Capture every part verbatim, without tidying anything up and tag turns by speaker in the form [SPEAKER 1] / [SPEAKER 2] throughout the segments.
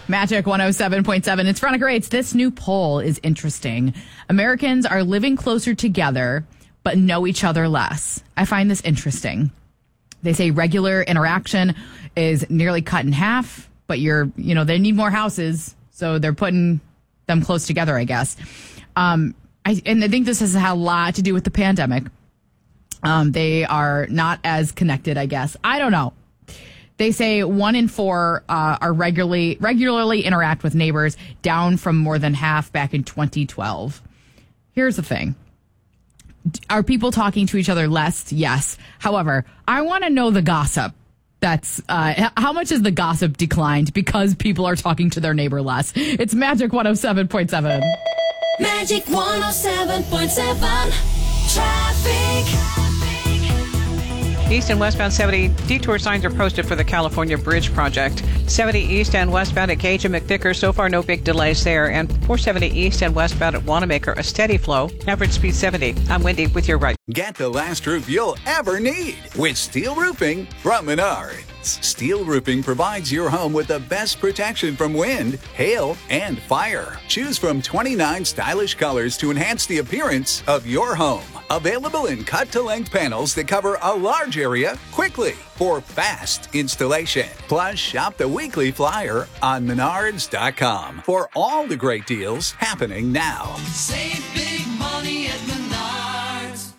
[SPEAKER 1] Magic one oh seven point seven. It's Veronica Rates. This new poll is interesting. Americans are living closer together, but know each other less. I find this interesting. They say regular interaction is nearly cut in half, but you're, you know, they need more houses, so they're putting them close together, I guess. Um, I, and I think this has had a lot to do with the pandemic. Um, they are not as connected, I guess. I don't know. They say one in four uh, are regularly regularly interact with neighbors, down from more than half back in twenty twelve. Here's the thing. Are people talking to each other less? Yes. However, I want to know the gossip. That's uh, how much has the gossip declined because people are talking to their neighbor less? It's Magic one oh seven point seven.
[SPEAKER 2] Magic one oh seven point seven. Traffic.
[SPEAKER 3] East and westbound seventy detour signs are posted for the California Bridge project. seventy east and westbound at Gage and McVicker, so far no big delays there. And four seventy east and westbound at Wanamaker, a steady flow. Average speed seventy. I'm Wendy with your right.
[SPEAKER 4] Get the last roof you'll ever need with Steel Roofing from Menards. Steel Roofing provides your home with the best protection from wind, hail, and fire. Choose from twenty-nine stylish colors to enhance the appearance of your home. Available in cut-to-length panels that cover a large area quickly for fast installation. Plus, shop the weekly flyer on menards dot com for all the great deals happening now.
[SPEAKER 2] Save big money at Menards.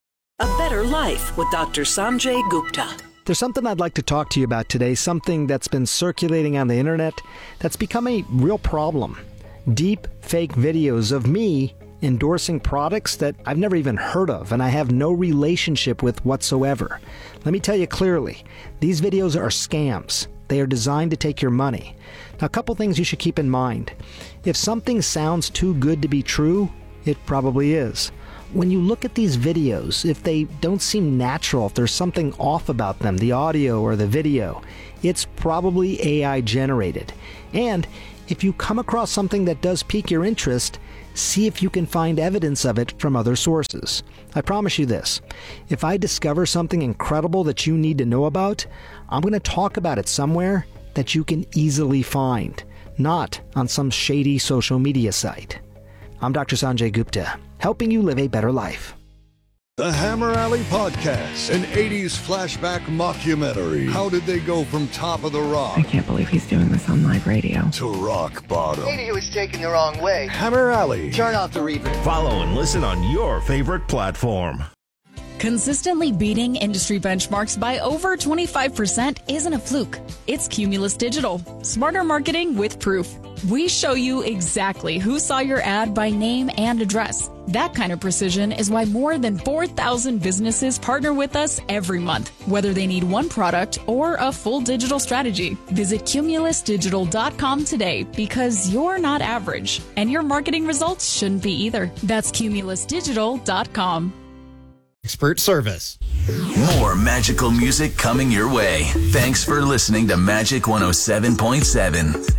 [SPEAKER 5] A Better Life with Doctor Sanjay Gupta.
[SPEAKER 6] There's something I'd like to talk to you about today, something that's been circulating on the internet that's become a real problem. Deep fake videos of me endorsing products that I've never even heard of and I have no relationship with whatsoever. Let me tell you clearly, these videos are scams. They are designed to take your money. Now, a couple things you should keep in mind. If something sounds too good to be true, it probably is. When you look at these videos, if they don't seem natural, if there's something off about them, the audio or the video, it's probably A I generated. And if you come across something that does pique your interest, see if you can find evidence of it from other sources. I promise you this, if I discover something incredible that you need to know about, I'm going to talk about it somewhere that you can easily find, not on some shady social media site. I'm Doctor Sanjay Gupta, helping you live a better life.
[SPEAKER 7] The Hammer Alley Podcast, an eighties flashback mockumentary. How did they go from top of the rock?
[SPEAKER 8] I can't believe he's doing this on live radio.
[SPEAKER 7] To rock bottom.
[SPEAKER 9] Maybe he was taken the wrong way.
[SPEAKER 7] Hammer Alley.
[SPEAKER 9] Turn off the reverb.
[SPEAKER 10] Follow and listen on your favorite platform.
[SPEAKER 11] Consistently beating industry benchmarks by over twenty-five percent isn't a fluke. It's Cumulus Digital. Smarter marketing with proof. We show you exactly who saw your ad by name and address. That kind of precision is why more than four thousand businesses partner with us every month, whether they need one product or a full digital strategy. Visit cumulus digital dot com today because you're not average, and your marketing results shouldn't be either. That's cumulus digital dot com.
[SPEAKER 12] Expert service.
[SPEAKER 13] More magical music coming your way. Thanks for listening to Magic one oh seven point seven.